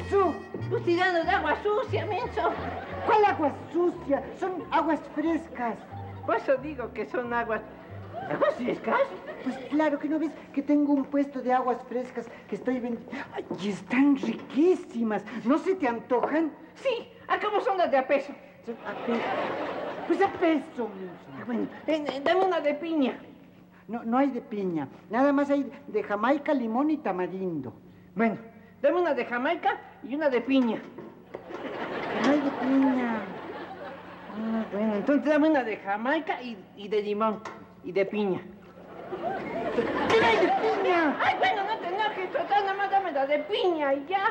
menso! Pues tirando de agua sucia, menso. ¿Cuál agua sucia? Son aguas frescas. Por eso digo que son aguas... ¿Aguas frescas? Pues claro que no ves que tengo un puesto de aguas frescas que estoy vendiendo. ¡Ay, y están riquísimas! ¿No se te antojan? Sí, acá son las de a peso. Pues a peso, menso. Bueno, dame una de piña. No hay de piña. Nada más hay de Jamaica, limón y tamarindo. Bueno, dame una de Jamaica y una de piña. No hay de piña. Ah, bueno, entonces dame una de Jamaica y de limón. Y de piña. ¿Qué no hay de piña? Ay, bueno, no te enojes, total, nada más dame la de piña y ya.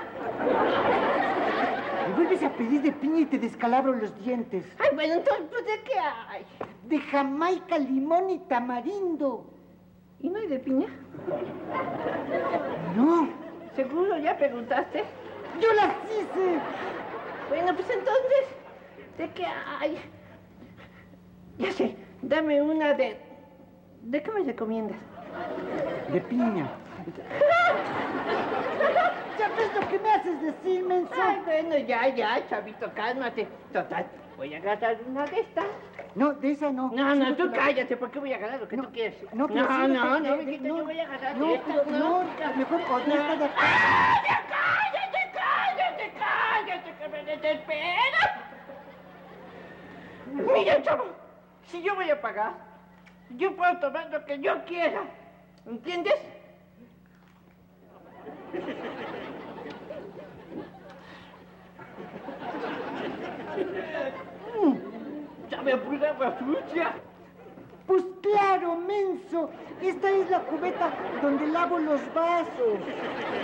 Me vuelves a pedir de piña y te descalabro los dientes. Ay, bueno, entonces, pues, ¿de qué hay? De Jamaica, limón y tamarindo. ¿Y no hay de piña? No. ¿Seguro? ¿Ya preguntaste? ¡Yo las hice! Bueno, pues entonces, ¿de qué hay? Ya sé, dame una de... ¿De qué me recomiendas? De piña. ¿Ya ves lo que me haces decir, menso? Ay, bueno, ya, chavito, cálmate. Total, voy a agarrar una de estas. No, de esa no. No, tú cállate, ¿por qué voy a agarrar lo que tú quieres? No, pero sí, no, mijito, yo voy a agarrar de estas. No, mejor o de esta de acá. ¡Cállate, que me desespera! Mira, chavo, si yo voy a pagar, yo puedo tomar lo que yo quiera, ¿entiendes? ¿Sabe a pura agua sucia? Pues claro, menso. Esta es la cubeta donde lavo los vasos.